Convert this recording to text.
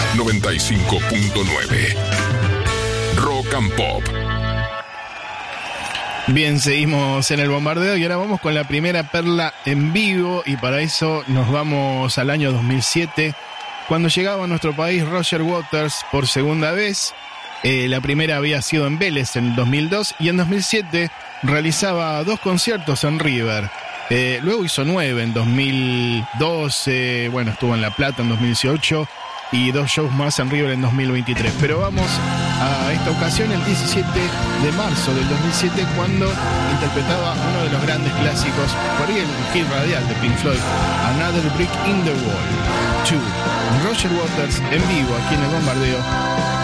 95.9. Rock and Pop. Bien, seguimos en el bombardeo y ahora vamos con la primera perla en vivo, y para eso nos vamos al año 2007, cuando llegaba a nuestro país Roger Waters por segunda vez. La primera había sido en Vélez en 2002 y en 2007 realizaba 2 conciertos en River. Luego hizo 9 en 2012, bueno, estuvo en La Plata en 2018 y 2 shows más en River en 2023. Pero vamos a esta ocasión el 17 de marzo del 2007, cuando interpretaba uno de los grandes clásicos, por ahí el hit radial de Pink Floyd, Another Brick in the Wall 2. Roger Waters en vivo aquí en el bombardeo.